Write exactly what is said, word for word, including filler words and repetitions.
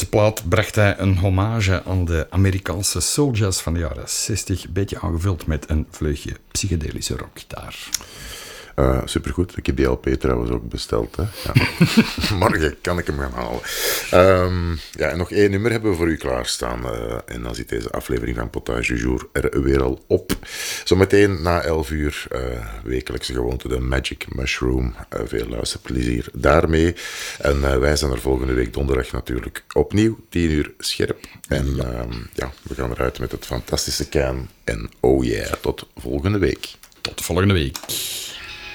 De plaat bracht hij een hommage aan de Amerikaanse soul-jazz van de jaren zestig, een beetje aangevuld met een vleugje psychedelische rock daar. Uh, supergoed. Ik heb die L P trouwens ook besteld. Hè? Ja. Morgen kan ik hem gaan halen. Um, ja, en nog één nummer hebben we voor u klaarstaan. Uh, en dan zit deze aflevering van Potage du Jour er weer al op. Zometeen na elf uur, uh, wekelijkse gewoonte, de Magic Mushroom. Uh, veel luisterplezier daarmee. En uh, wij zijn er volgende week donderdag natuurlijk opnieuw, tien uur scherp. En um, ja, we gaan eruit met het fantastische Can. En oh yeah, tot volgende week. Tot volgende week.